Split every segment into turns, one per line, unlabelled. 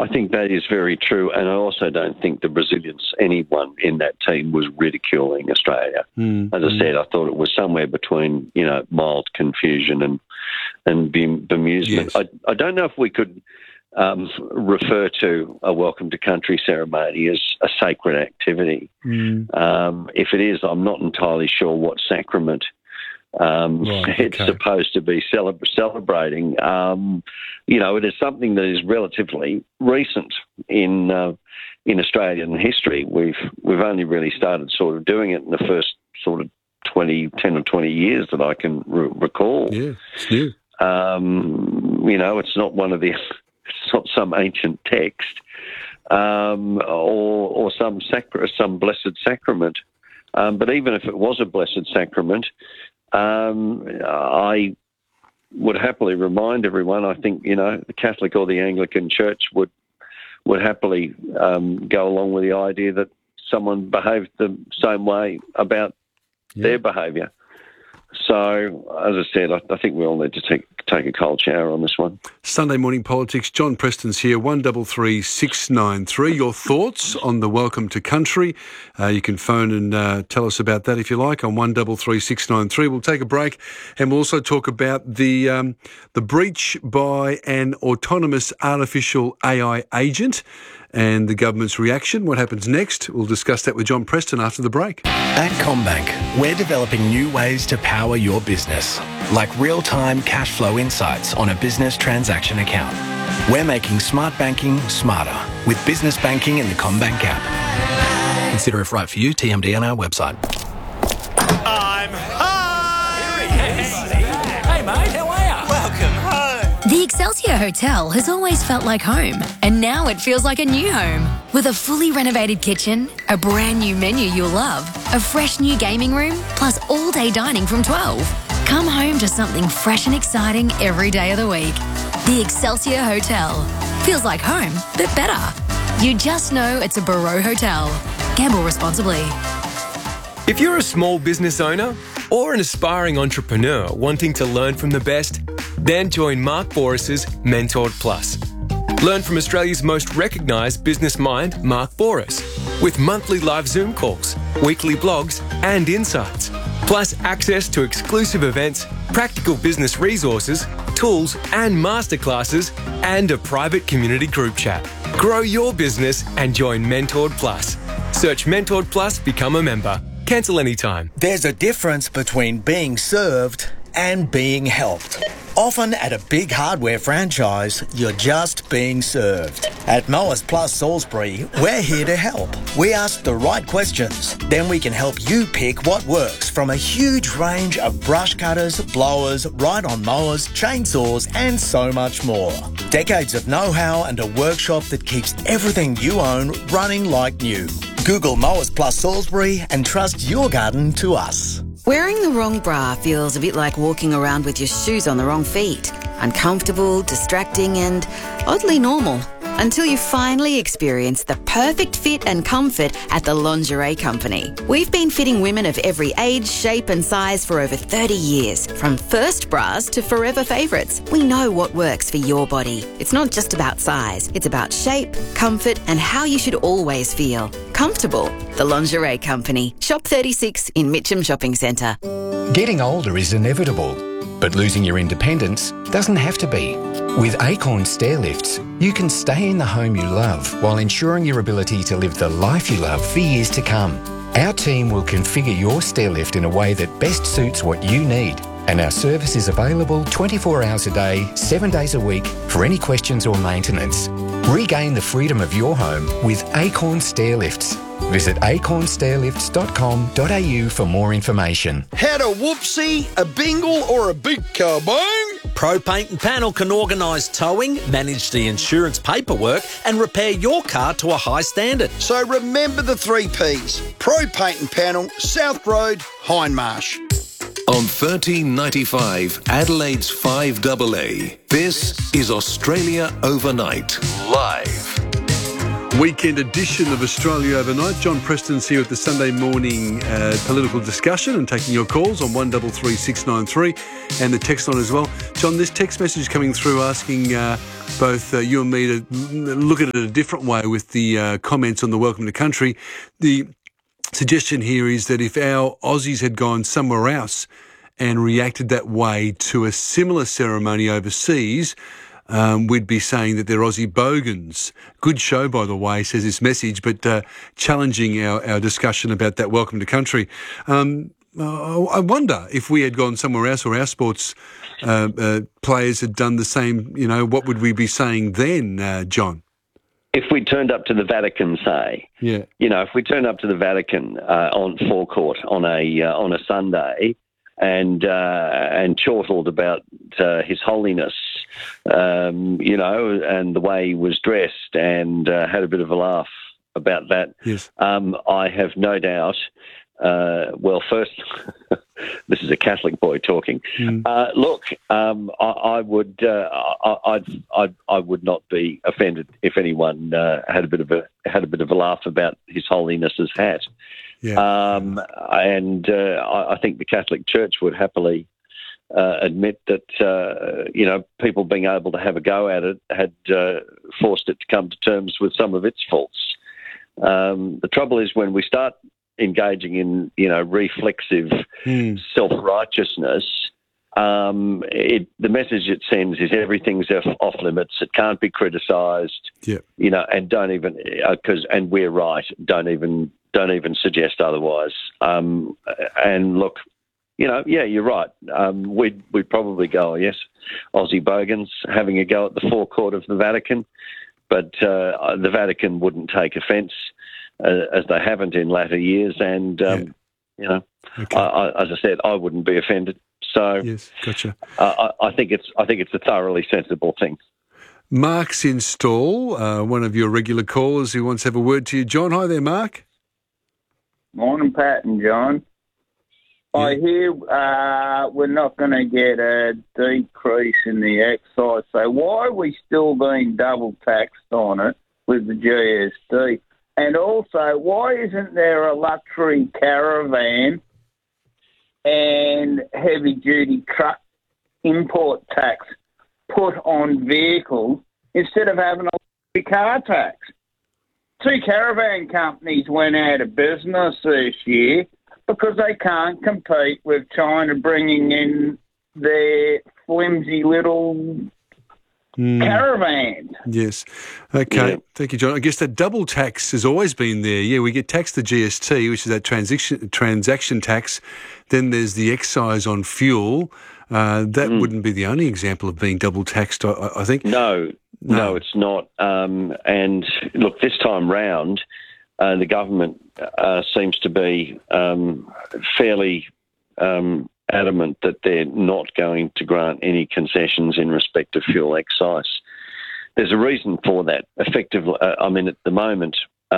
I think that is very true, and I also don't think the Brazilians, anyone in that team, was ridiculing Australia. As I said, I thought it was somewhere between, mild confusion and bemusement.
Yes.
I don't know if we could refer to a welcome to country ceremony as a sacred activity. If it is, I'm not entirely sure what sacrament it's supposed to be celebrating. It is something that is relatively recent in Australian history. We've only really started sort of doing it in the first sort of 10 or 20 years that I can recall.
Yeah, it's new.
It's not one of the, it's not some ancient text or some blessed sacrament. But even if it was a blessed sacrament, I would happily remind everyone, I think, the Catholic or the Anglican Church would happily go along with the idea that someone behaved the same way about their behaviour. So, as I said, I think we all need to take a cold shower on this one.
Sunday Morning Politics, John Preston's here, 133 693. Your thoughts on the welcome to country. You can phone and tell us about that if you like on 133 693. We'll take a break and we'll also talk about the breach by an autonomous artificial AI agent and the government's reaction. What happens next? We'll discuss that with John Preston after the break.
At CommBank, we're developing new ways to power your business, like real-time cash flow insights on a business transaction account. We're making smart banking smarter with business banking in the CommBank app. Consider if right for you. TMD on our website.
I'm home! Hey, mate, how are you? Welcome home.
The Excelsior Hotel has always felt like home, and now it feels like a new home. With a fully renovated kitchen, a brand new menu you'll love, a fresh new gaming room, plus all-day dining from 12. Come home to something fresh and exciting every day of the week. The Excelsior Hotel. Feels like home, but better. You just know it's a Barreau Hotel. Gamble responsibly.
If you're a small business owner or an aspiring entrepreneur wanting to learn from the best, then join Mark Boris's Mentored Plus. Learn from Australia's most recognised business mind, Mark Boris, with monthly live Zoom calls, weekly blogs and insights, plus access to exclusive events, practical business resources, tools and masterclasses, and a private community group chat. Grow your business and join Mentored Plus. Search Mentored Plus, become a member. Cancel anytime.
There's a difference between being served and being helped. Often at a big hardware franchise, you're just being served. At Mowers Plus Salisbury, we're here to help. We ask the right questions, then we can help you pick what works from a huge range of brush cutters, blowers, ride-on mowers, chainsaws and so much more. Decades of know-how and a workshop that keeps everything you own running like new. Google Mowers Plus Salisbury and trust your garden to us.
Wearing the wrong bra feels a bit like walking around with your shoes on the wrong feet. Uncomfortable, distracting and oddly normal. Until you finally experience the perfect fit and comfort at the Lingerie Company. We've been fitting women of every age, shape and size for over 30 years. From first bras to forever favourites. We know what works for your body. It's not just about size. It's about shape, comfort and how you should always feel. Comfortable. The Lingerie Company. Shop 36 in Mitcham Shopping Centre.
Getting older is inevitable, but losing your independence doesn't have to be. With Acorn Stairlifts, you can stay in the home you love while ensuring your ability to live the life you love for years to come. Our team will configure your stairlift in a way that best suits what you need. And our service is available 24 hours a day, 7 days a week for any questions or maintenance. Regain the freedom of your home with Acorn Stairlifts. Visit acornstairlifts.com.au for more information.
Had a whoopsie, a bingle or a big kabong?
Pro Paint and Panel can organise towing, manage the insurance paperwork and repair your car to a high standard.
So remember the 3 Ps. Pro Paint and Panel, South Road, Hindmarsh.
On 1395, Adelaide's 5AA, this is Australia Overnight, live.
Weekend edition of Australia Overnight. John Preston's here at the Sunday morning political discussion and taking your calls on 133 693 and the text line as well. John, this text message coming through asking both you and me to look at it a different way with the comments on the Welcome to Country. The suggestion here is that if our Aussies had gone somewhere else and reacted that way to a similar ceremony overseas, we'd be saying that they're Aussie bogans. Good show, by the way, says this message, but challenging our discussion about that Welcome to Country. I wonder if we had gone somewhere else or our sports players had done the same, what would we be saying then, John?
If we turned up to the Vatican, say, if we turned up to the Vatican on forecourt on a Sunday and chortled about His Holiness, and the way he was dressed, and had a bit of a laugh about that.
Yes.
I have no doubt. First, this is a Catholic boy talking. Look, I would not be offended if anyone had a bit of a laugh about His Holiness's hat.
Yeah.
I think the Catholic Church would happily admit that people being able to have a go at it had forced it to come to terms with some of its faults. The trouble is when we start engaging in reflexive self-righteousness, the message it sends is everything's off limits. It can't be criticised. And don't even and we're right. Don't even suggest otherwise. And look, you're right. We'd probably go, yes, Aussie bogans having a go at the forecourt of the Vatican, but the Vatican wouldn't take offence, as they haven't in latter years. And as I said, I wouldn't be offended. So
yes, gotcha.
I think it's a thoroughly sensible thing.
Mark's in Stall, one of your regular callers who wants to have a word to you. John, hi there, Mark.
Morning, Pat and John. Yeah. I hear we're not going to get a decrease in the excise, so why are we still being double taxed on it with the GST? And also, why isn't there a luxury caravan and heavy-duty truck import tax put on vehicles instead of having a luxury car tax? 2 caravan companies went out of business this year because they can't compete with China bringing in their flimsy little caravans.
Yes. Okay. Yeah. Thank you, John. I guess that double tax has always been there. Yeah, we get taxed the GST, which is that transaction tax. Then there's the excise on fuel. That wouldn't be the only example of being double taxed, I think.
No, it's not. And look, this time round, the government seems to be fairly adamant that they're not going to grant any concessions in respect of fuel excise. There's a reason for that. Effectively, at the moment,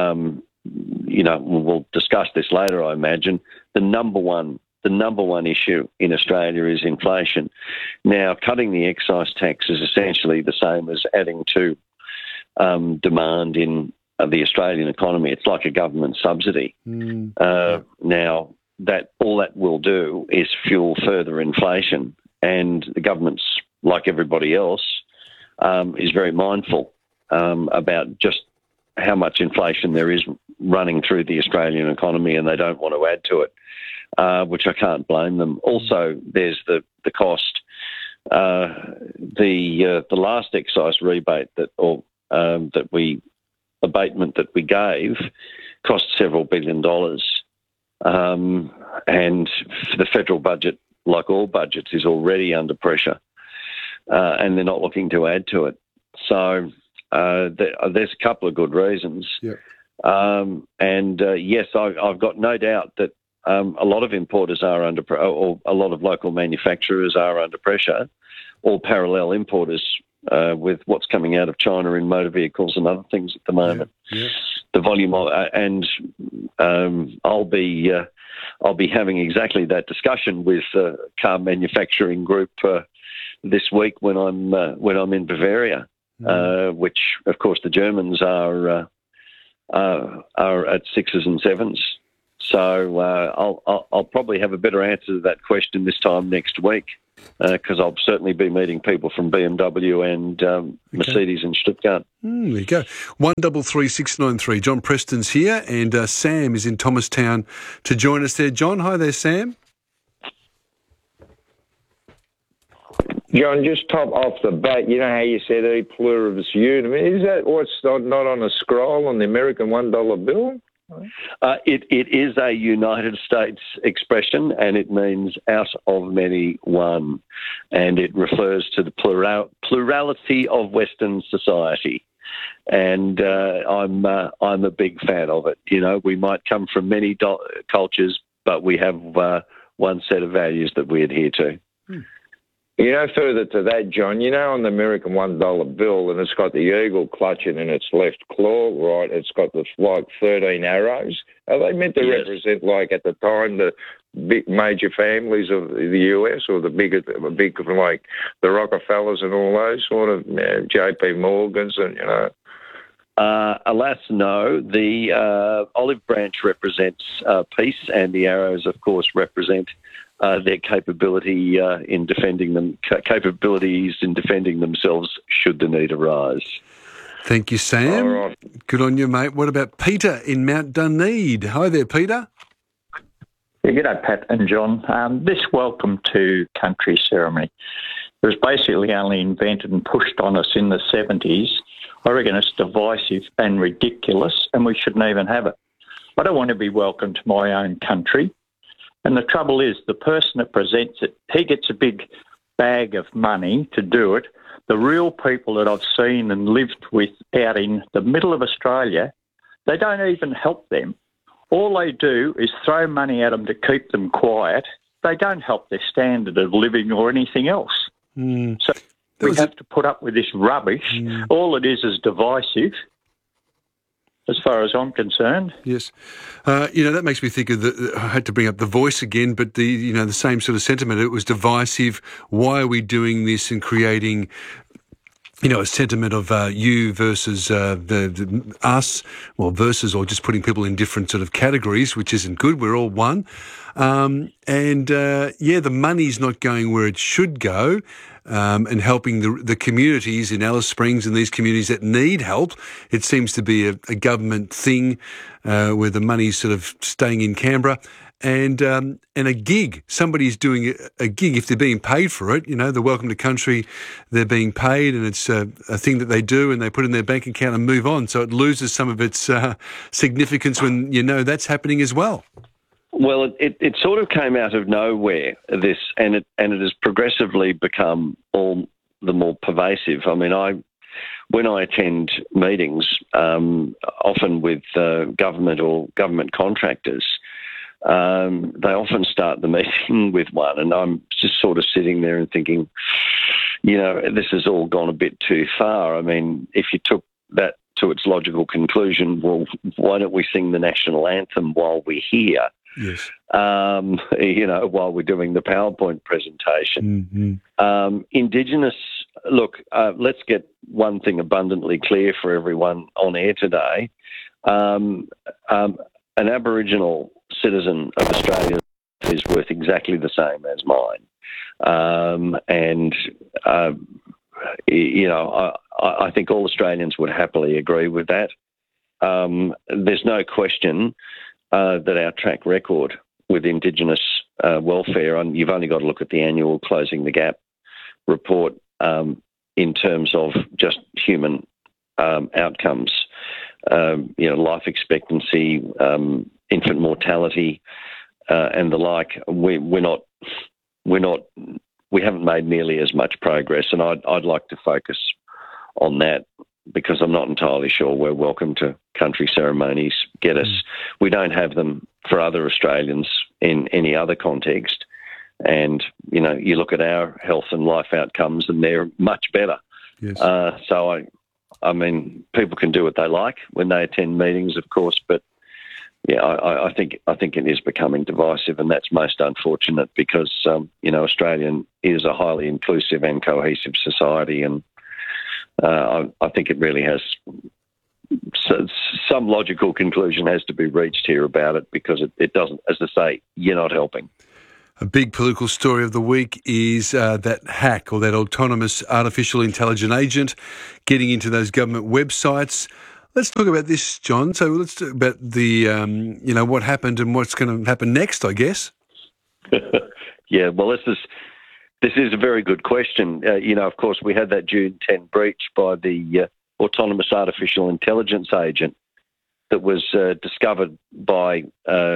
we'll discuss this later, I imagine, the number one issue in Australia is inflation. Now, cutting the excise tax is essentially the same as adding to demand in the Australian economy. It's like a government subsidy. Now, all that will do is fuel further inflation, and the government's, like everybody else, is very mindful about just how much inflation there is running through the Australian economy, and they don't want to add to it, which I can't blame them. Also, there's the cost. The last excise rebate abatement that we gave cost several $1 billion. And the federal budget, like all budgets, is already under pressure, and they're not looking to add to it. So there's a couple of good reasons.
Yeah.
Yes, I've got no doubt that a lot of importers are under or a lot of local manufacturers are under pressure, or parallel importers with what's coming out of China in motor vehicles and other things at the moment.
Yeah.
The volume of, and I'll be having exactly that discussion with car manufacturing group this week when I'm in Bavaria, which of course the Germans are are at 6s and 7s. So I'll probably have a better answer to that question this time next week, because I'll certainly be meeting people from BMW and Mercedes in Stuttgart.
There you go. 133693. John Preston's here, and Sam is in Thomastown to join us there. John, hi there, Sam.
John, just top off the bat, you know how you said e pluribus unum? Is that what's not on a scroll on the American $1 bill?
It is a United States expression, and it means out of many, one. And it refers to the plurality of Western society. And I'm a big fan of it. You know, we might come from many cultures, but we have one set of values that we adhere to.
You know, further to that, John, you know, on the American $1 bill, and it's got the eagle clutching in its left claw, right? It's got the 13 arrows. Are they meant to represent, like, at the time, the big major families of the US, or the big like the Rockefellers and all those sort of J.P. Morgans and, you know?
Alas, no. The olive branch represents peace, and the arrows, of course, represent their capabilities in defending themselves should the need arise.
Thank you, Sam.
All right.
Good on you, mate. What about Peter in Mount Dunedin? Hi there, Peter.
Yeah, g'day, Pat and John. This welcome to country ceremony was basically only invented and pushed on us in the 70s. I reckon it's divisive and ridiculous, and we shouldn't even have it. I don't want to be welcome to my own country. And the trouble is, the person that presents it, he gets a big bag of money to do it. The real people that I've seen and lived with out in the middle of Australia, they don't even help them. All they do is throw money at them to keep them quiet. They don't help their standard of living or anything else. So we have to put up with this rubbish. All it is divisive, as far as I'm concerned.
Yes. That makes me think of I had to bring up The Voice again, but the same sort of sentiment. It was divisive. Why are we doing this and creating, a sentiment of you versus the us, versus, or just putting people in different sort of categories, which isn't good. We're all one. The money's not going where it should go. And helping the communities in Alice Springs and these communities that need help. It seems to be a government thing where the money's sort of staying in Canberra. And a gig, somebody's doing a gig, if they're being paid for it, the Welcome to Country, they're being paid, and it's a thing that they do and they put in their bank account and move on. So it loses some of its significance when that's happening as well.
Well, it sort of came out of nowhere, this, and it has progressively become all the more pervasive. I mean, when I attend meetings, often with government or government contractors, they often start the meeting with one, and I'm just sort of sitting there and thinking, this has all gone a bit too far. I mean, if you took that to its logical conclusion, well, why don't we sing the national anthem while we're here?
Yes.
While we're doing the PowerPoint presentation. Indigenous, look, let's get one thing abundantly clear for everyone on air today. An Aboriginal citizen of Australia is worth exactly the same as mine. I think all Australians would happily agree with that. There's no question that our track record with Indigenous welfare, and you've only got to look at the annual Closing the Gap report in terms of just human outcomes, life expectancy, infant mortality, and the like. We haven't made nearly as much progress, and I'd like to focus on that, because I'm not entirely sure where Welcome to Country ceremonies get us. We don't have them for other Australians in any other context. And, you look at our health and life outcomes and they're much better.
Yes.
So, I mean, people can do what they like when they attend meetings, of course, but, I think it is becoming divisive, and that's most unfortunate because, Australia is a highly inclusive and cohesive society, and I think it really has so some logical conclusion has to be reached here about it, because it doesn't, as I say, you're not helping.
A big political story of the week is that hack, or that autonomous artificial intelligence agent getting into those government websites. Let's talk about this, John. So let's talk about the, what happened and what's going to happen next, I guess.
Yeah, well, this is a very good question. Of course, we had that June 10 breach by the autonomous artificial intelligence agent that was discovered by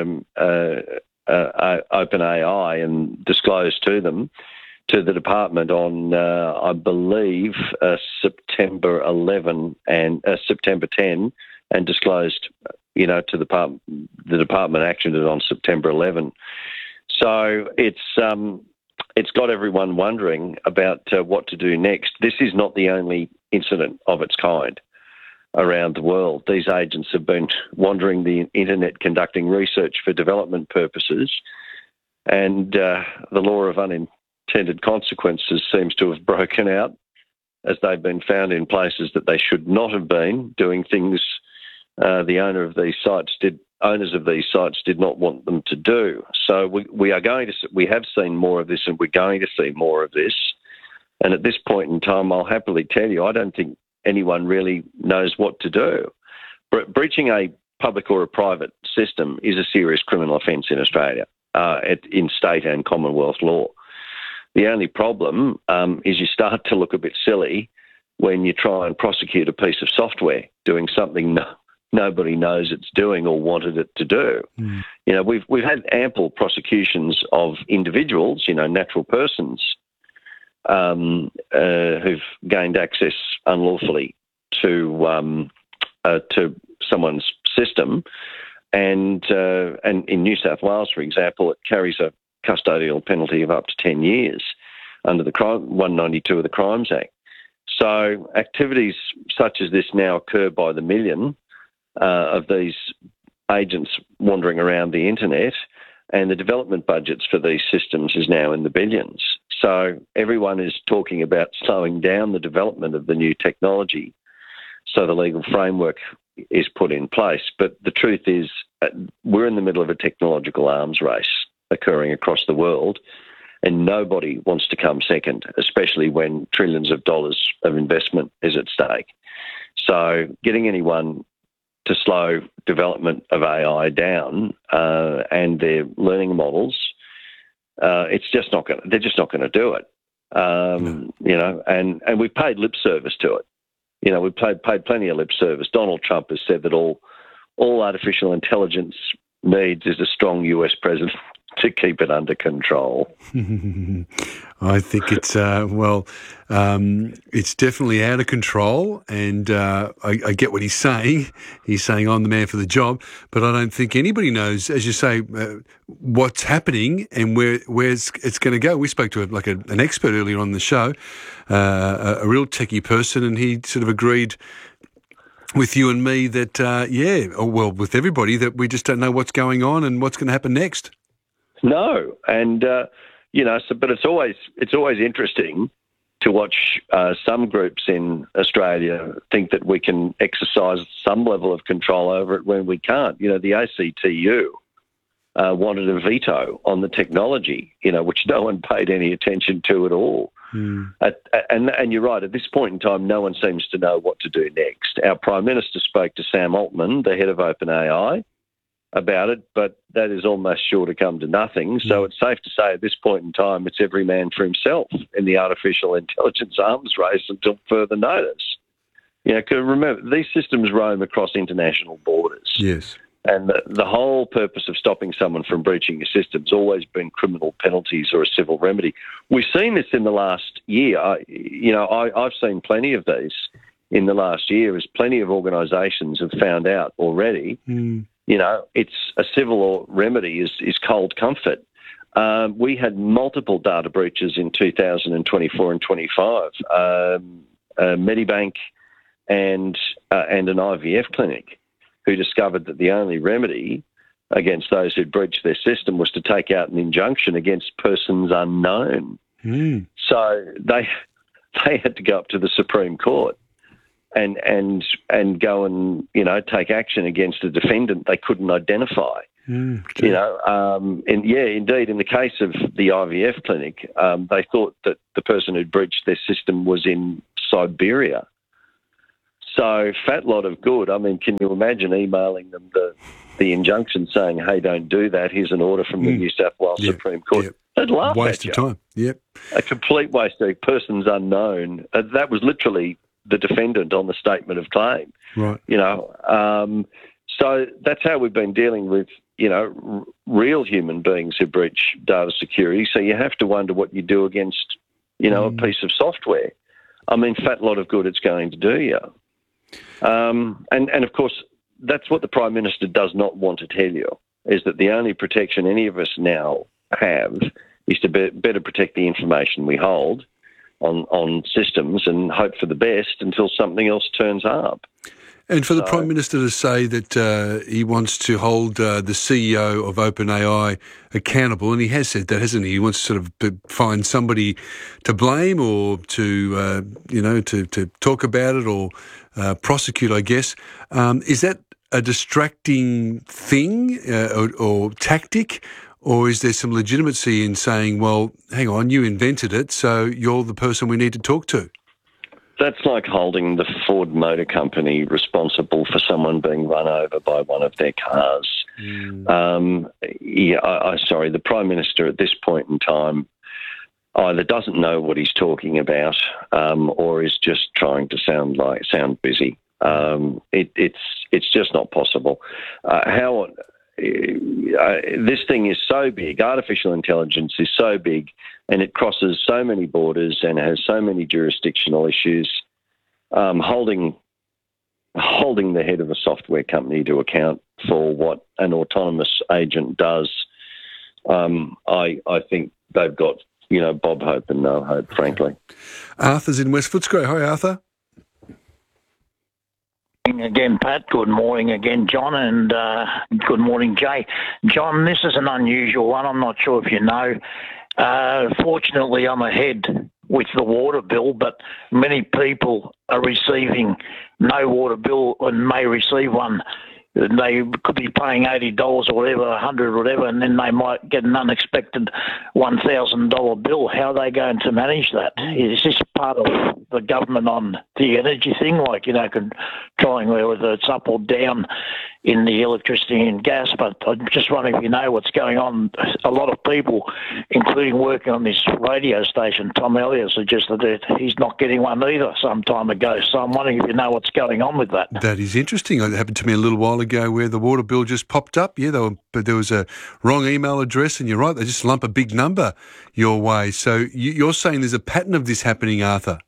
OpenAI and disclosed to the department on, I believe, September 11 and September 10, and disclosed, to the department. The department actioned it on September 11. So it's got everyone wondering about what to do next. This is not the only incident of its kind around the world. These agents have been wandering the internet conducting research for development purposes, and the law of unintended consequences seems to have broken out, as they've been found in places that they should not have been, doing things the owners of these sites did not want them to do. So we have seen more of this, and we're going to see more of this. And at this point in time, I'll happily tell you, I don't think anyone really knows what to do. Breaching a public or a private system is a serious criminal offence in Australia, in state and Commonwealth law. The only problem is you start to look a bit silly when you try and prosecute a piece of software doing something nobody knows it's doing or wanted it to do. We've had ample prosecutions of individuals, natural persons, who've gained access unlawfully to someone's system, and in New South Wales, for example, it carries a custodial penalty of up to 10 years under the 192 of the Crimes Act. So activities such as this now occur by the million, of these agents wandering around the internet, and the development budgets for these systems is now in the billions. So everyone is talking about slowing down the development of the new technology so the legal framework is put in place. But the truth is, we're in the middle of a technological arms race occurring across the world, and nobody wants to come second, especially when trillions of dollars of investment is at stake. So getting anyone to slow development of AI down and their learning models, they're just not going to do it. And we paid lip service to it. We paid plenty of lip service. Donald Trump has said that all artificial intelligence needs is a strong US president to keep it under control.
I think it's it's definitely out of control, and I get what he's saying. He's saying I'm the man for the job, but I don't think anybody knows, as you say, what's happening and where it's going to go. We spoke to an expert earlier on the show, a real techie person, and he sort of agreed with you and me that with everybody, that we just don't know what's going on and what's going to happen next.
No, and but it's always interesting to watch some groups in Australia think that we can exercise some level of control over it when we can't. The ACTU wanted a veto on the technology, which no one paid any attention to at all. And you're right, at this point in time, no one seems to know what to do next. Our Prime Minister spoke to Sam Altman, the head of OpenAI, about it, but that is almost sure to come to nothing. So it's safe to say at this point in time, it's every man for himself in the artificial intelligence arms race until further notice. 'Cause remember, these systems roam across international borders.
Yes.
And the whole purpose of stopping someone from breaching a system has always been criminal penalties or a civil remedy. We've seen this in the last year. I've seen plenty of these in the last year, as plenty of organisations have found out already. It's a civil remedy is cold comfort. We had multiple data breaches in 2024 and 25. Medibank and an IVF clinic, who discovered that the only remedy against those who'd breached their system was to take out an injunction against persons unknown. So they had to go up to the Supreme Court and go and take action against a defendant they couldn't identify. Indeed, in the case of the IVF clinic, they thought that the person who'd breached their system was in Siberia. So, fat lot of good. I mean, can you imagine emailing them the injunction saying, hey, don't do that, here's an order from the New South Wales Supreme Court? Yep. They'd laugh
waste
at you.
Of time. Yep.
A complete waste of person's unknown. That was literally the defendant on the statement of claim.
Right.
So that's how we've been dealing with, real human beings who breach data security. So you have to wonder what you do against, a piece of software. I mean, fat lot of good it's going to do you. And of course, that's what the Prime Minister does not want to tell you, is that the only protection any of us now have is to better protect the information we hold on systems and hope for the best until something else turns up.
And for the Prime Minister to say that he wants to hold the CEO of OpenAI accountable, and he has said that, hasn't he? He wants to sort of find somebody to blame or to, to talk about it or prosecute, I guess. Is that a distracting thing or tactic, or is there some legitimacy in saying, well, hang on, you invented it, so you're the person we need to talk to?
That's like holding the Ford Motor Company responsible for someone being run over by one of their cars. The Prime Minister at this point in time either doesn't know what he's talking about or is just trying to sound busy. It's just not possible. This thing is so big, artificial intelligence is so big, and it crosses so many borders and has so many jurisdictional issues. Holding the head of a software company to account for what an autonomous agent does, I think they've got, Bob hope and no hope, frankly.
Arthur's in West Footscray. Hi, Arthur.
Again, Pat. Good morning again, John, and good morning, Jay. John, this is an unusual one. I'm not sure if you know. Fortunately, I'm ahead with the water bill, but many people are receiving no water bill and may receive one. They could be paying $80 or whatever, $100 or whatever, and then they might get an unexpected $1,000 bill. How are they going to manage that? Is this part of the government on the energy thing, controlling whether it's up or down in the electricity and gas? But I'm just wondering if you know what's going on. A lot of people, including working on this radio station, Tom Elliott, suggested that he's not getting one either some time ago. So I'm wondering if you know what's going on with that.
That is interesting. It happened to me a little while ago where the water bill just popped up. But there was a wrong email address, and you're right, they just lump a big number your way. So you're saying there's a pattern of this happening, Arthur?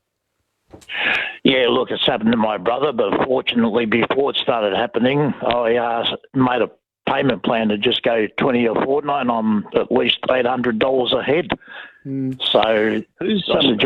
Yeah, look, it's happened to my brother, but fortunately before it started happening, I made a payment plan to just go 20 a fortnight, and I'm at least $800 ahead. So
who's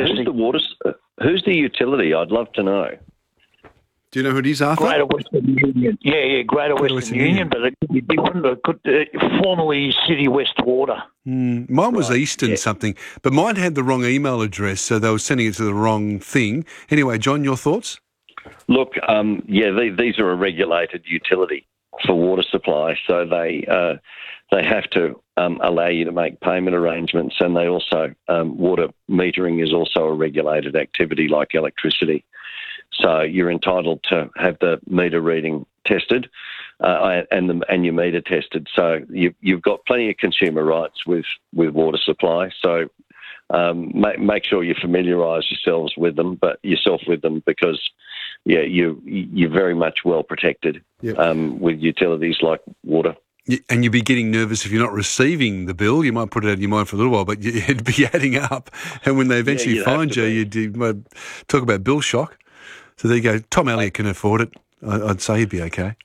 the utility? I'd love to know.
Do you know who it is, Arthur?
Greater Western Union. Yeah, Greater Western Union, but it could be different. It could formerly City West Water.
Mine was Eastern something, but mine had the wrong email address, so they were sending it to the wrong thing. Anyway, John, your thoughts?
Look, these are a regulated utility for water supply, so they have to allow you to make payment arrangements, and they also water metering is also a regulated activity like electricity. So you're entitled to have the meter reading tested and your meter tested. So you've got plenty of consumer rights with water supply. So make sure you familiarise yourself with them because you're very much well protected with utilities like water.
And you'd be getting nervous if you're not receiving the bill. You might put it out of your mind for a little while, but it'd be adding up. And when they eventually find you, you'd talk about bill shock. So there you go. Tom Elliott can afford it. I'd say he'd be okay.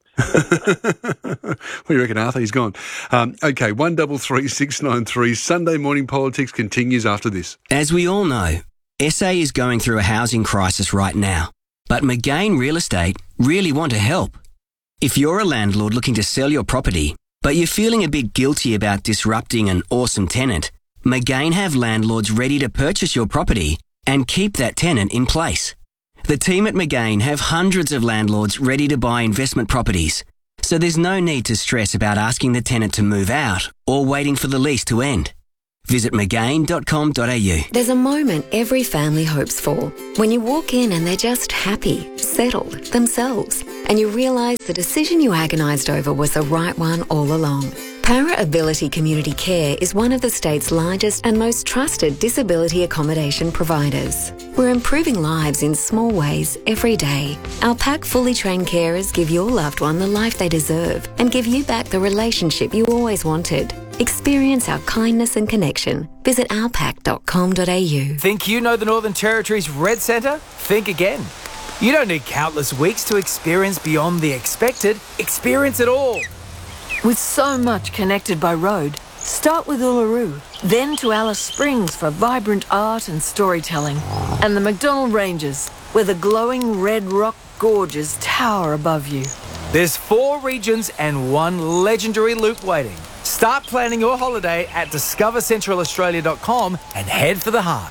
What do you reckon, Arthur? He's gone. Okay, 133 693. Sunday Morning Politics continues after this.
As we all know, SA is going through a housing crisis right now. But McGain Real Estate really want to help. If you're a landlord looking to sell your property, but you're feeling a bit guilty about disrupting an awesome tenant, McGain have landlords ready to purchase your property and keep that tenant in place. The team at McGain have hundreds of landlords ready to buy investment properties, so there's no need to stress about asking the tenant to move out or waiting for the lease to end. Visit mcgain.com.au.
There's a moment every family hopes for. When you walk in and they're just happy, settled, themselves, and you realise the decision you agonised over was the right one all along. Para Ability Community Care is one of the state's largest and most trusted disability accommodation providers. We're improving lives in small ways every day. Our PAC fully trained carers give your loved one the life they deserve and give you back the relationship you always wanted. Experience our kindness and connection. Visit ourpac.com.au.
Think you know the Northern Territory's Red Centre? Think again. You don't need countless weeks to experience beyond the expected. Experience it all.
With so much connected by road, start with Uluru, then to Alice Springs for vibrant art and storytelling, and the McDonnell Ranges, where the glowing red rock gorges tower above you.
There's 4 regions and 1 legendary loop waiting. Start planning your holiday at discovercentralaustralia.com and head for the heart.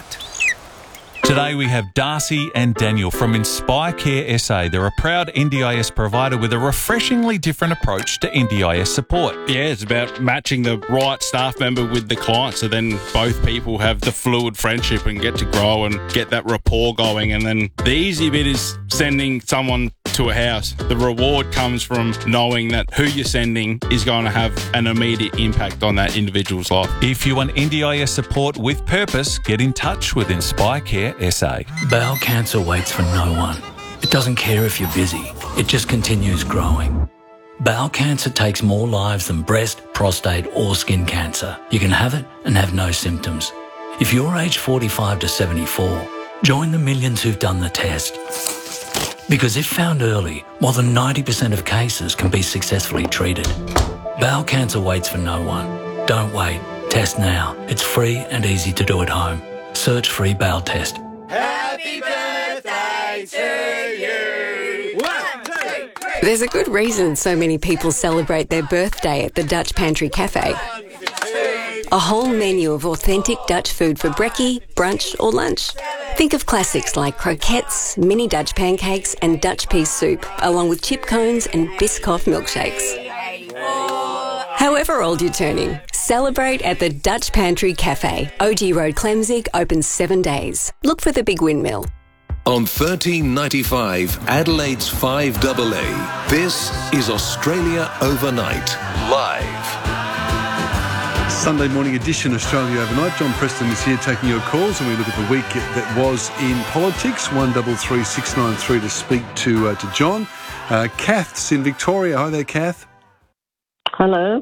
Today we have Darcy and Daniel from Inspire Care SA. They're a proud NDIS provider with a refreshingly different approach to NDIS support.
Yeah, it's about matching the right staff member with the client, so then both people have the fluid friendship and get to grow and get that rapport going. And then the easy bit is sending someone to a house. The reward comes from knowing that who you're sending is going to have an immediate impact on that individual's life.
If you want NDIS support with purpose, get in touch with Inspire Care SA.
Bowel cancer waits for no one. It doesn't care if you're busy. It just continues growing. Bowel cancer takes more lives than breast, prostate or skin cancer. You can have it and have no symptoms. If you're aged 45 to 74, join the millions who've done the test. Because if found early, more than 90% of cases can be successfully treated. Bowel cancer waits for no one. Don't wait. Test now. It's free and easy to do at home. Search free bowel test.
Happy birthday to you! 1, 2, 3.
There's a good reason so many people celebrate their birthday at the Dutch Pantry Cafe. A whole menu of authentic Dutch food for brekkie, brunch or lunch. Think of classics like croquettes, mini Dutch pancakes and Dutch pea soup, along with chip cones and Biscoff milkshakes. However old you're turning, celebrate at the Dutch Pantry Cafe. OG Road, Clemzig, open 7 days. Look for the Big Windmill.
On 1395 Adelaide's 5AA, this is Australia Overnight, live.
Sunday morning edition, Australia Overnight. John Preston is here taking your calls, and we look at the week that was in politics. 133 693 to speak to John. Kath's in Victoria. Hi there, Kath.
Hello.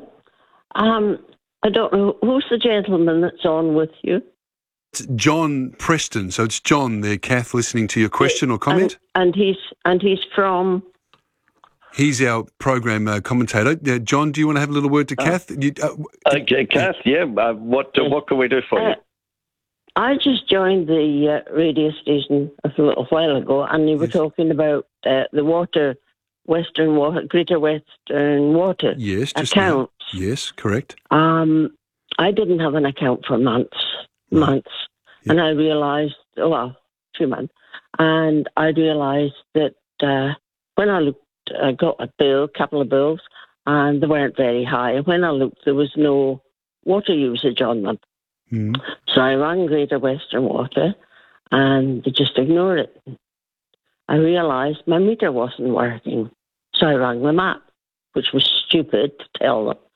I don't know, who's the gentleman that's on with you?
It's John Preston. So it's John there, Kath, listening to your question or comment.
And he's from...
He's our program commentator. John, do you want to have a little word to Kath?
Okay, Kath, yeah. What can we do for you?
I just joined the radio station a little while ago, and you were talking about the water, Greater Western Water accounts.
Now. Yes, correct.
I didn't have an account for months, and I realised, a few months, and I realised that when I got a couple of bills, and they weren't very high. And when I looked, there was no water usage on them. Mm. So I rang Greater Western Water, and they just ignored it. I realised my meter wasn't working, so I rang them up, which was stupid to tell them.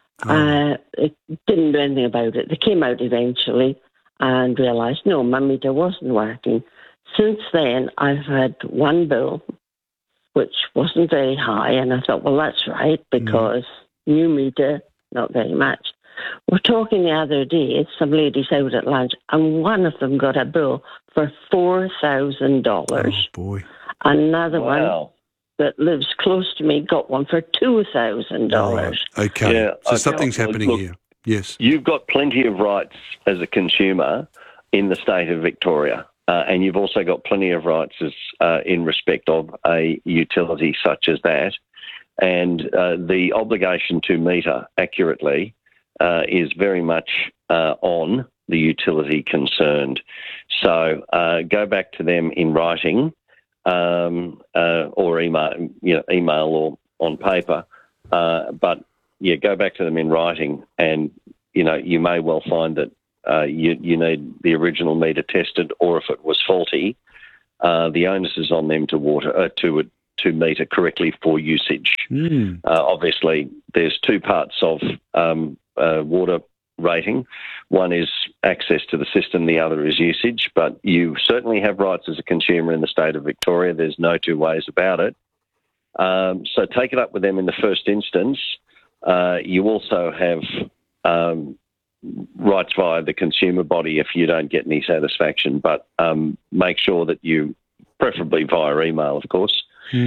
It didn't do anything about it. They came out eventually and realised, no, my meter wasn't working. Since then, I've had one bill, which wasn't very high, and I thought, well, that's right, because new meter, not very much. We're talking the other day, some ladies out at lunch, and one of them got a bill for $4,000.
Oh, boy.
Another one that lives close to me got one for $2,000.
Right. Okay.
Yeah,
so something's happening here. Yes.
You've got plenty of rights as a consumer in the state of Victoria. And you've also got plenty of rights in respect of a utility such as that. And the obligation to meter accurately is very much on the utility concerned. So go back to them in writing or email or on paper. But go back to them in writing, and you may well find that you need the original meter tested, or if it was faulty, the onus is on them to meter correctly for usage. Obviously, there's two parts of water rating. One is access to the system, the other is usage, but you certainly have rights as a consumer in the state of Victoria. There's no two ways about it. So take it up with them in the first instance. You also have rights via the consumer body if you don't get any satisfaction, but make sure that you, preferably via email, of course,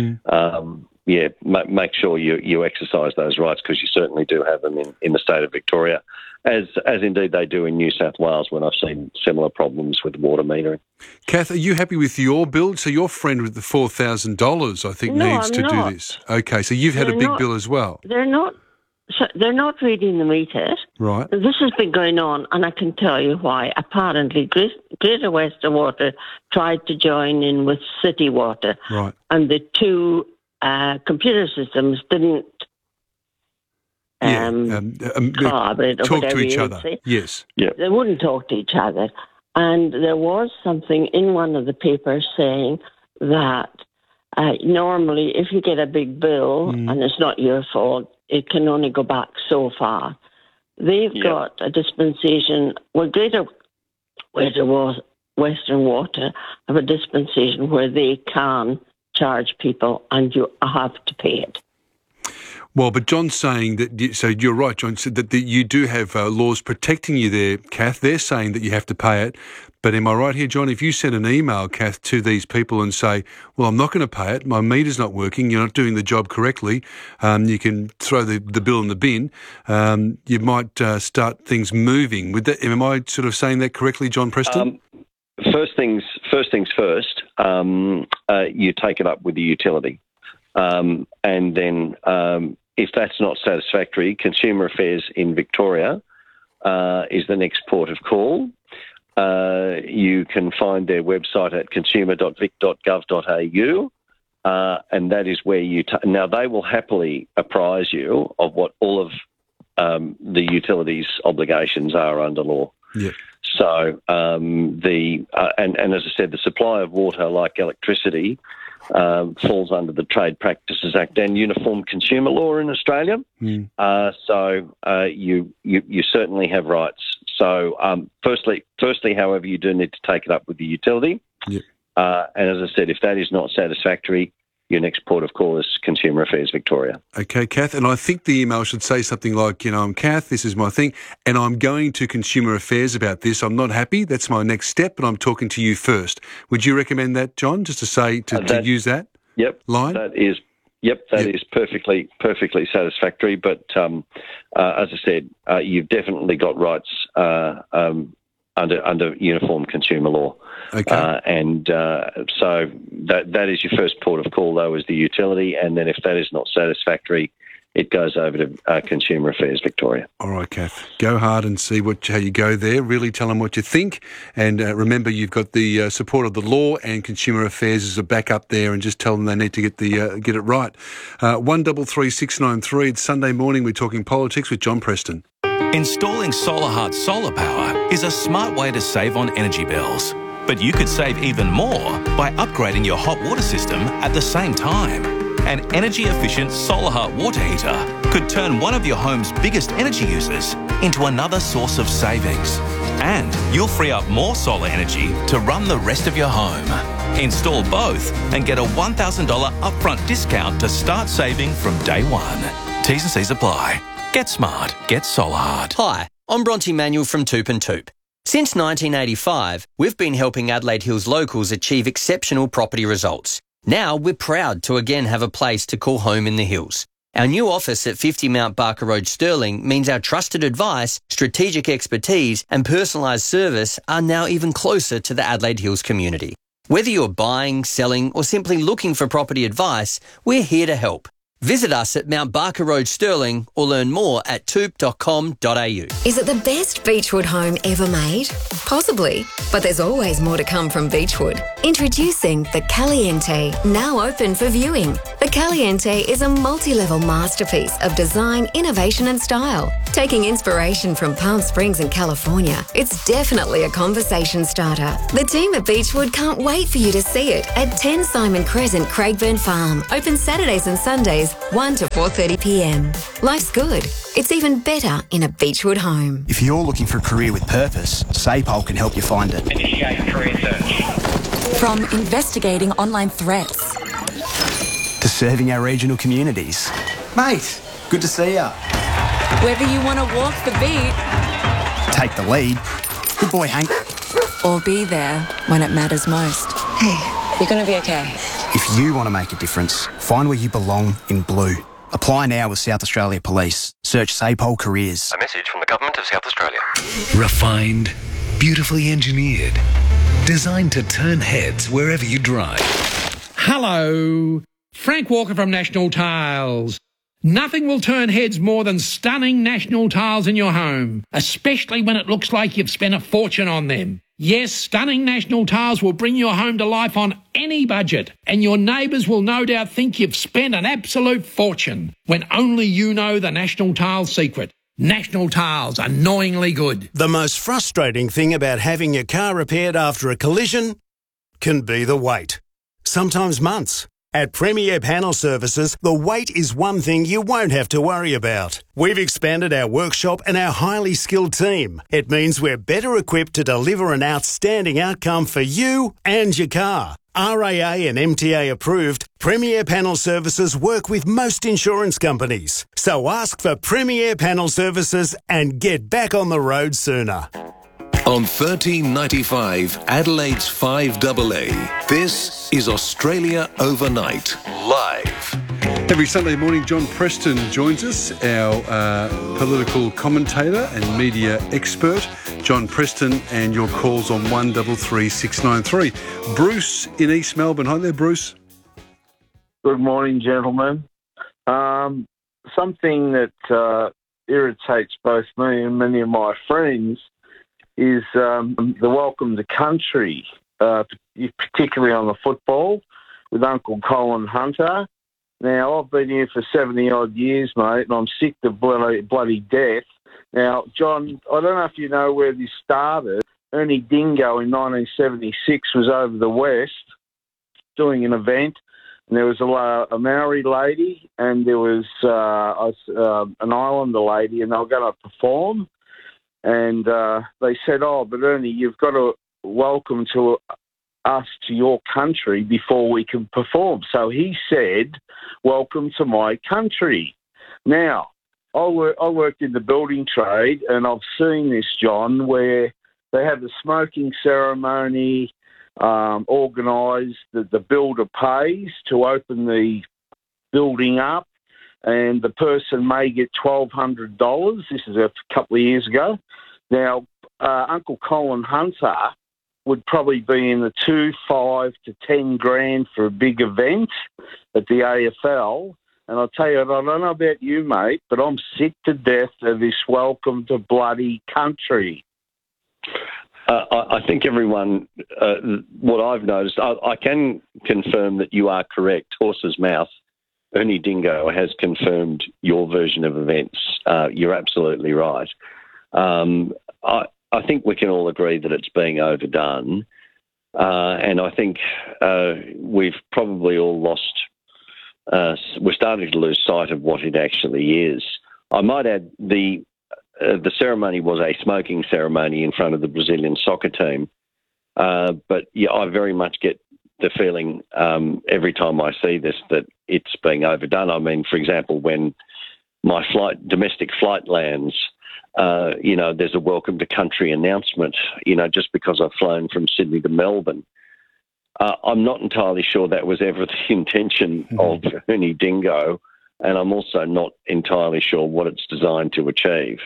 make sure you exercise those rights, because you certainly do have them in the state of Victoria, as indeed they do in New South Wales when I've seen similar problems with water metering.
Kath, are you happy with your bill? So your friend with the $4,000, I think, needs to do this. Okay, so you've had a big bill as well.
They're not reading the meters.
Right.
This has been going on, and I can tell you why. Apparently, Greater Western Water tried to join in with City Water.
Right.
And the two computer systems didn't collaborate or
talk
whatever
to each
you
other.
would say.
Yes.
Yeah.
They wouldn't talk to each other. And there was something in one of the papers saying that normally if you get a big bill and it's not your fault, it can only go back so far. They've got a dispensation. Well, Greater Western Water have a dispensation where they can charge people and you have to pay it.
Well, but John's saying that, so you're right, John, said that you do have laws protecting you there, Kath. They're saying that you have to pay it. But am I right here, John, if you send an email, Kath, to these people and say, well, I'm not going to pay it, my meter's not working, you're not doing the job correctly, you can throw the bill in the bin, you might start things moving. Am I sort of saying that correctly, John Preston?
First things first, you take it up with the utility. And then if that's not satisfactory, Consumer Affairs in Victoria is the next port of call. You can find their website at consumer.vic.gov.au, and that is where you... Now, they will happily apprise you of what all of the utilities' obligations are under law.
Yeah.
So, and as I said, the supply of water, like electricity, falls under the Trade Practices Act and Uniform Consumer Law in Australia. So you certainly have rights. So firstly, however, you do need to take it up with the utility.
Yep.
And as I said, if that is not satisfactory, your next port of call is Consumer Affairs Victoria.
Okay, Kath, and I think the email should say something like, I'm Kath, this is my thing, and I'm going to Consumer Affairs about this. I'm not happy. That's my next step, but I'm talking to you first. Would you recommend that, John, just to say, to use that line?
That is perfectly satisfactory. But as I said, you've definitely got rights under Uniform Consumer Law.
Okay.
So that is your first port of call, though, is the utility. And then if that is not satisfactory, it goes over to Consumer Affairs Victoria.
All right, Kath. Go hard and see how you go there. Really tell them what you think. And remember, you've got the support of the law and Consumer Affairs as a backup there, and just tell them they need to get it right. 133693. It's Sunday morning. We're talking politics with John Preston.
Installing SolarHeart solar power is a smart way to save on energy bills. But you could save even more by upgrading your hot water system at the same time. An energy-efficient SolarHeart water heater could turn one of your home's biggest energy users into another source of savings. And you'll free up more solar energy to run the rest of your home. Install both and get a $1,000 upfront discount to start saving from day one. T's and C's apply. Get smart. Get SolarHeart.
Hi, I'm Bronte Manuel from Toop and Toop. Since 1985, we've been helping Adelaide Hills locals achieve exceptional property results. Now we're proud to again have a place to call home in the hills. Our new office at 50 Mount Barker Road, Stirling, means our trusted advice, strategic expertise and personalised service are now even closer to the Adelaide Hills community. Whether you're buying, selling or simply looking for property advice, we're here to help.
Visit us at Mount Barker Road, Stirling, or learn more at toop.com.au.
Is it the best Beechwood home ever made? Possibly, but there's always more to come from Beechwood. Introducing the Caliente, now open for viewing. The Caliente is a multi-level masterpiece of design, innovation and style. Taking inspiration from Palm Springs in California, it's definitely a conversation starter. The team at Beechwood can't wait for you to see it at 10 Simon Crescent, Craigburn Farm. Open Saturdays and Sundays, 1 to 4:30pm. Life's good. It's even better in a Beechwood home.
If you're looking for a career with purpose, SAPOL can help you find it.
Initiate career search.
From investigating online threats
to serving our regional communities.
Mate, good to see ya.
Whether you want to walk the beat,
take the lead. Good boy, Hank.
Or be there when it matters most.
Hey, you're going to be okay.
If you want to make a difference, find where you belong in blue. Apply now with South Australia Police. Search SAPOL Careers.
A message from the Government of South Australia.
Refined, beautifully engineered, designed to turn heads wherever you drive.
Hello, Frank Walker from National Tiles. Nothing will turn heads more than stunning National Tiles in your home, especially when it looks like you've spent a fortune on them. Yes, stunning National Tiles will bring your home to life on any budget, and your neighbours will no doubt think you've spent an absolute fortune, when only you know the National Tiles secret. National Tiles, annoyingly good.
The most frustrating thing about having your car repaired after a collision can be the wait. Sometimes months. At Premier Panel Services, the wait is one thing you won't have to worry about. We've expanded our workshop and our highly skilled team. It means we're better equipped to deliver an outstanding outcome for you and your car. RAA and MTA approved, Premier Panel Services work with most insurance companies. So ask for Premier Panel Services and get back on the road sooner.
On 1395 Adelaide's 5AA, this is Australia Overnight, live.
Every Sunday morning, John Preston joins us, our political commentator and media expert. John Preston, and your calls on 133693. Bruce in East Melbourne. Hi there, Bruce.
Good morning, gentlemen. Something that irritates both me and many of my friends is the welcome to country, particularly on the football, with Uncle Colin Hunter. Now, I've been here for 70-odd years, mate, and I'm sick to bloody death. Now, John, I don't know if you know where this started. Ernie Dingo in 1976 was over the West doing an event, and there was a Maori lady and there was an Islander lady, and they were going to perform. And they said, oh, but Ernie, you've got to welcome to us to your country before we can perform. So he said, welcome to my country. Now, I worked in the building trade, and I've seen this, John, where they have the smoking ceremony organised, that the builder pays to open the building up, and the person may get $1,200. This is a couple of years ago. Now, Uncle Colin Hunter would probably be in the 5 to 10 grand for a big event at the AFL. And I'll tell you, I don't know about you, mate, but I'm sick to death of this welcome to bloody country.
I think everyone, what I've noticed, I can confirm that you are correct. Horse's mouth. Ernie Dingo has confirmed your version of events. You're absolutely right. I think we can all agree that it's being overdone. And I think we've probably all lost, we're starting to lose sight of what it actually is. I might add the ceremony was a smoking ceremony in front of the Brazilian soccer team. But yeah, I very much get the feeling every time I see this that it's being overdone. I mean, for example, when my domestic flight lands, there's a welcome to country announcement, just because I've flown from Sydney to Melbourne. I'm not entirely sure that was ever the intention of Ernie Dingo, and I'm also not entirely sure what it's designed to achieve.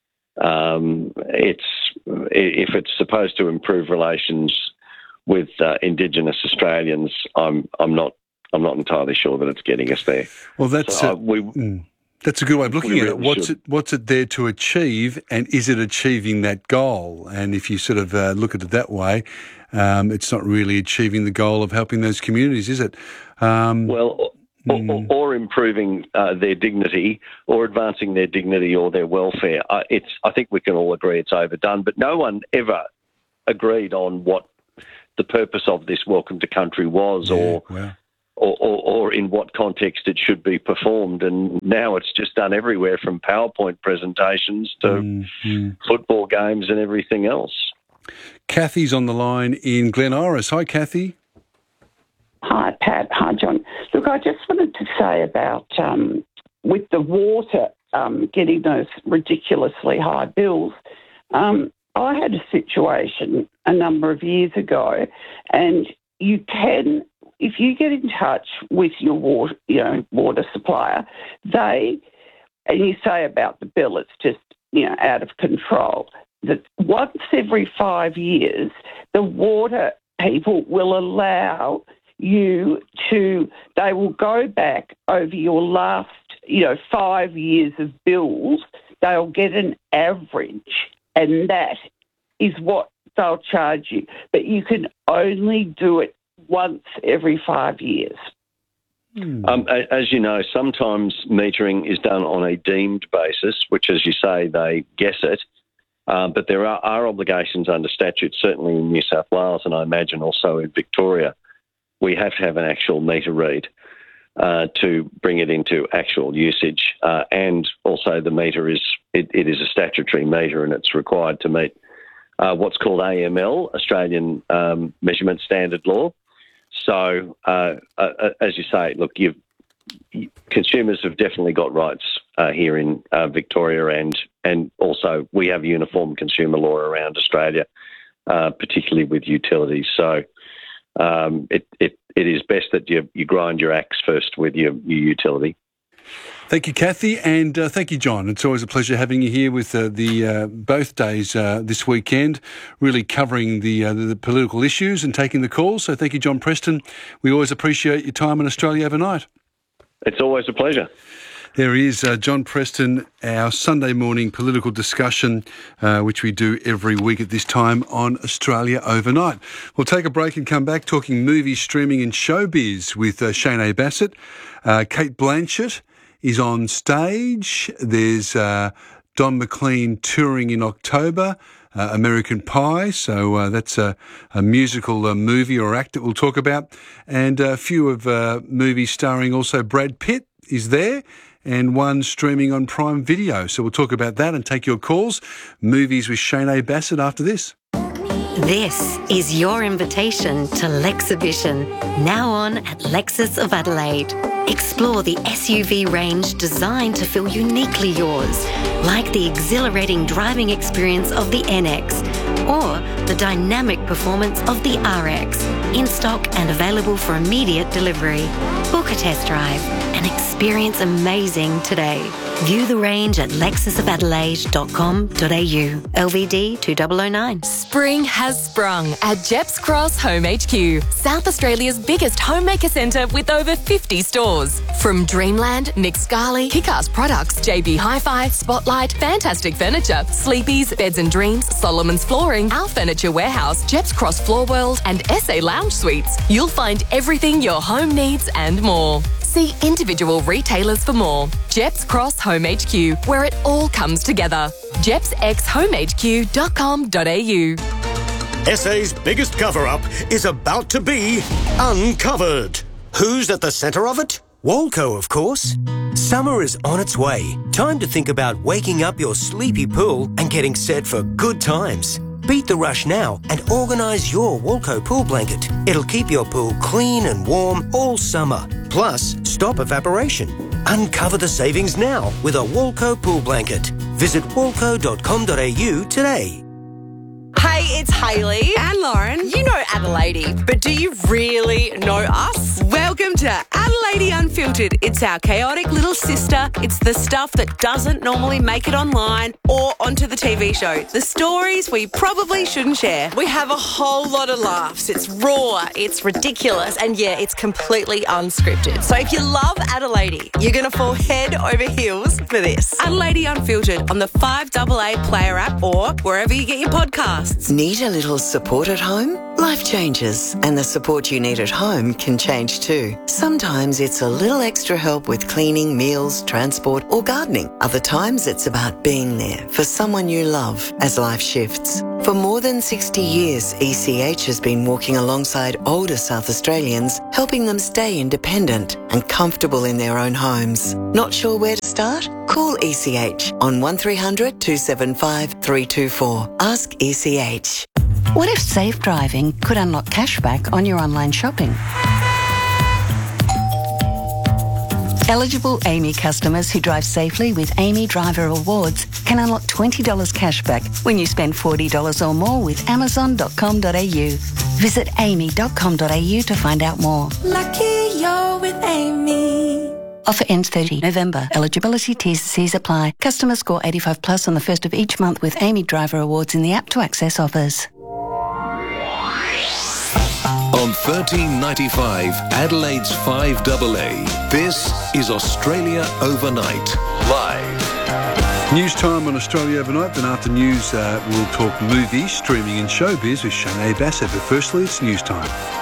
If it's supposed to improve relations with Indigenous Australians, I'm not I'm not entirely sure that it's getting us there.
Well, that's that's a good way of looking at it.
Really
What's it there to achieve, and is it achieving that goal? And if you sort of look at it that way, it's not really achieving the goal of helping those communities, is it?
Or improving their dignity, or advancing their dignity or their welfare. I think we can all agree it's overdone, but no one ever agreed on what the purpose of this Welcome to Country was, or in what context it should be performed. And now it's just done everywhere, from PowerPoint presentations to football games and everything else.
Kathy's on the line in Glen Iris. Hi, Kathy.
Hi, Pat. Hi, John. Look, I just wanted to say about with the water getting those ridiculously high bills. I had a situation a number of years ago, and you can, if you get in touch with your water supplier, and you say about the bill, it's just out of control. That once every 5 years, the water people will allow you they will go back over your last, 5 years of bills. They'll get an average, and that is what they'll charge you. But you can only do it once every 5 years.
As you know, sometimes metering is done on a deemed basis, which, as you say, they guess it. But there are obligations under statute, certainly in New South Wales, and I imagine also in Victoria. We have to have an actual meter read to bring it into actual usage, and also the meter is a statutory meter, and it's required to meet what's called AML, Australian Measurement Standard Law. So, as you say, look, consumers have definitely got rights here in Victoria, and also we have uniform consumer law around Australia, particularly with utilities. So it is best that you grind your axe first with your utility.
Thank you, Kathy, and thank you, John. It's always a pleasure having you here with the both days this weekend, really covering the political issues and taking the calls. So thank you, John Preston. We always appreciate your time in Australia overnight.
It's always a pleasure.
There he is, John Preston, our Sunday morning political discussion, which we do every week at this time on Australia Overnight. We'll take a break and come back talking movies, streaming and showbiz with Shane A. Bassett. Kate Blanchett is on stage. There's Don McLean touring in October, American Pie. So that's a musical movie or act that we'll talk about. And a few of movies starring also Brad Pitt is there, and one streaming on Prime Video. So we'll talk about that and take your calls. Movies with Shane A. Bassett after this.
This is your invitation to Lexhibition, now on at Lexus of Adelaide. Explore the SUV range designed to feel uniquely yours, like the exhilarating driving experience of the NX or the dynamic performance of the RX, in stock and available for immediate delivery. Book a test drive and experience amazing today. View the range at lexusofadelaide.com.au. LVD 2009.
Spring has sprung at Jeps Cross Home HQ, South Australia's biggest homemaker centre with over 50 stores. From Dreamland, Nick Scali, Kick-Ass Products, JB Hi-Fi, Spotlight, Fantastic Furniture, Sleepy's, Beds and Dreams, Solomon's Flooring, Our Furniture Warehouse, Jeps Cross Floor World and SA Lounge Suites. You'll find everything your home needs and more. See individual retailers for more. Jeps Cross Home HQ, where it all comes together. jepsxhomehq.com.au.
SA's biggest cover-up is about to be uncovered. Who's at the centre of it?
Walco, of course. Summer is on its way. Time to think about waking up your sleepy pool and getting set for good times. Beat the rush now and organise your Walco pool blanket. It'll keep your pool clean and warm all summer. Plus, stop evaporation. Uncover the savings now with a Walco pool blanket. Visit walco.com.au today.
Hey, it's Hayley and Lauren. You know Adelaide, but do you really know us? Welcome to Adelaide Lady Unfiltered. It's our chaotic little sister. It's the stuff that doesn't normally make it online or onto the TV show. The stories we probably shouldn't share.
We have a whole lot of laughs. It's raw, it's ridiculous, and yeah, it's completely unscripted. So if you love Adelaide, you're going to fall head over heels for this.
Adelaide Unfiltered on the 5AA Player app or wherever you get your podcasts.
Need a little support at home? Life changes, and the support you need at home can change too. Sometimes it's a little extra help with cleaning, meals, transport, or gardening. Other times it's about being there for someone you love as life shifts. For more than 60 years, ECH has been walking alongside older South Australians, helping them stay independent and comfortable in their own homes. Not sure where to start? Call ECH on 1300 275 324. Ask ECH.
What if safe driving could unlock cashback on your online shopping? Eligible AAMI customers who drive safely with AAMI Driver Awards can unlock $20 cashback when you spend $40 or more with Amazon.com.au. Visit aami.com.au to find out more.
Lucky you're with Amy.
Offer ends 30 November. Eligibility T&Cs apply. Customers score 85 plus on the first of each month with AAMI Driver Awards in the app to access offers.
On 1395 Adelaide's 5AA, this is Australia Overnight, live.
News time on Australia Overnight. Then after news, we'll talk movies, streaming and showbiz with Shanae Bassett. But firstly, it's news time.